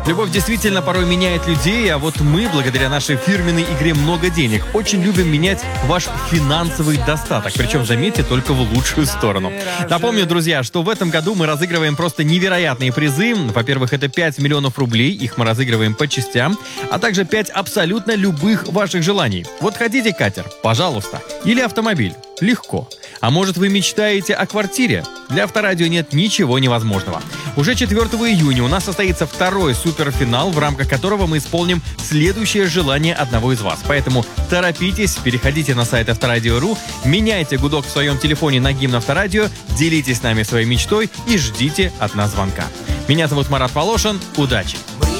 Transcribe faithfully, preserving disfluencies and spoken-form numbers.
Любовь действительно порой меняет людей, а вот мы, благодаря нашей фирменной игре «Много денег», очень любим менять ваш финансовый достаток. Причем, заметьте, только в лучшую сторону. Напомню, друзья, что в этом году мы разыгрываем просто невероятные призы. Во-первых, это пять миллионов рублей, их мы разыгрываем по частям, а также пять абсолютно любых ваших желаний. Вот хотите катер? Пожалуйста. Или автомобиль? Легко. А может, вы мечтаете о квартире? Для Авторадио нет ничего невозможного. Уже четвёртого июня у нас состоится второй суперфинал, в рамках которого мы исполним следующее желание одного из вас. Поэтому торопитесь, переходите на сайт авторадио точка ру, меняйте гудок в своем телефоне на гимн Авторадио, делитесь с нами своей мечтой и ждите от нас звонка. Меня зовут Марат Волошин. Удачи!